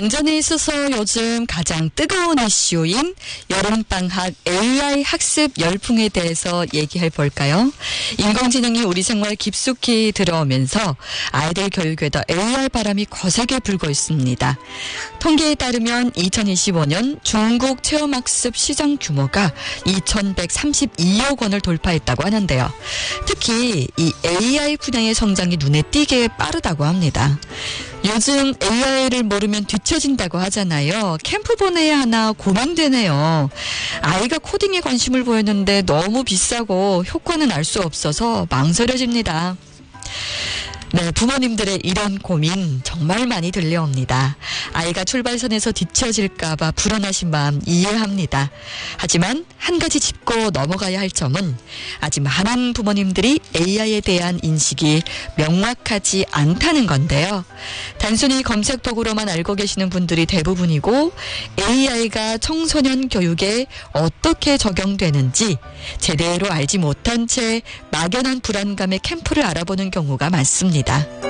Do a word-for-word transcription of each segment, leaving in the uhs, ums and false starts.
방전에 있어서 요즘 가장 뜨거운 이슈인 여름방학 에이아이 학습 열풍에 대해서 얘기해 볼까요? 인공지능이 우리 생활 깊숙이 들어오면서 아이들 교육에도 에이아이 바람이 거세게 불고 있습니다. 통계에 따르면 이천이십오 년 중국 체험학습 시장 규모가 이천백삼십이억 원을 돌파했다고 하는데요. 특히 이 에이아이 분야의 성장이 눈에 띄게 빠르다고 합니다. 요즘 에이아이를 모르면 뒤처진다고 하잖아요. 캠프 보내야 하나 고민되네요. 아이가 코딩에 관심을 보였는데 너무 비싸고 효과는 알 수 없어서 망설여집니다. 네, 부모님들의 이런 고민 정말 많이 들려옵니다. 아이가 출발선에서 뒤처질까봐 불안하신 마음 이해합니다. 하지만 한 가지 짚고 넘어가야 할 점은 아직 많은 부모님들이 에이아이에 대한 인식이 명확하지 않다는 건데요. 단순히 검색 도구로만 알고 계시는 분들이 대부분이고 에이아이가 청소년 교육에 어떻게 적용되는지 제대로 알지 못한 채 막연한 불안감에 캠프를 알아보는 경우가 많습니다.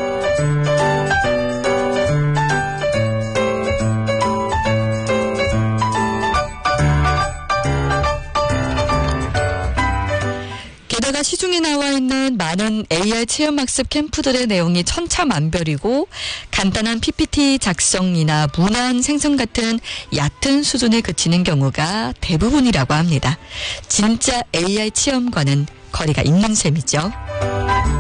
게다가 시중에 나와 있는 많은 에이아이 체험학습 캠프들의 내용이 천차만별이고 간단한 피피티 작성이나 문안 생성 같은 얕은 수준에 그치는 경우가 대부분이라고 합니다. 진짜 에이아이 체험과는 거리가 있는 셈이죠.